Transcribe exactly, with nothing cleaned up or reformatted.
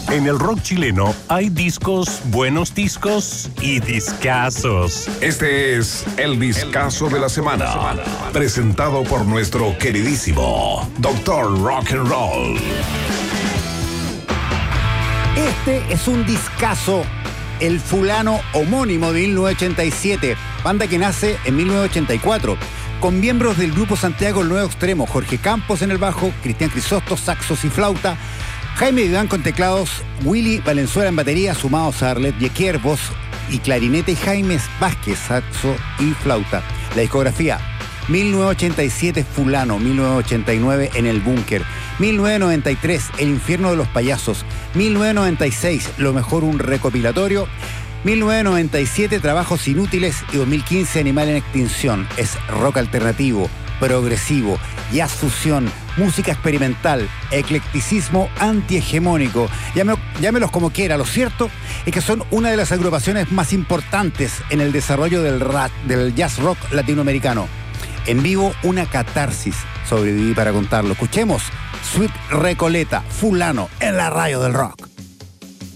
En el rock chileno hay discos, buenos discos y discazos. Este es el discazo de la semana, presentado por nuestro queridísimo Doctor Rock and Roll. Este es un discazo, El Fulano, homónimo de mil novecientos ochenta y siete, banda que nace en mil novecientos ochenta y cuatro, con miembros del grupo Santiago El Nuevo Extremo, Jorge Campos en el bajo, Cristian Crisóstomo, saxos y flauta, Jaime Viván con teclados, Willy Valenzuela en batería, sumados a Arlet Yequier, voz y clarinete, y Jaime Vázquez, saxo y flauta. La discografía: mil novecientos ochenta y siete, Fulano; mil novecientos ochenta y nueve, En el Búnker; mil novecientos noventa y tres, El Infierno de los Payasos; mil novecientos noventa y seis, Lo Mejor, un recopilatorio; mil novecientos noventa y siete, Trabajos Inútiles; y dos mil quince, Animal en Extinción. Es rock alternativo, progresivo, jazz fusión, música experimental, eclecticismo antihegemónico. Llame, llámelos como quiera. Lo cierto es que son una de las agrupaciones más importantes en el desarrollo del, rap, del jazz rock latinoamericano. En vivo, una catarsis. Sobreviví para contarlo. Escuchemos Sweet Recoleta, Fulano, en la radio del rock.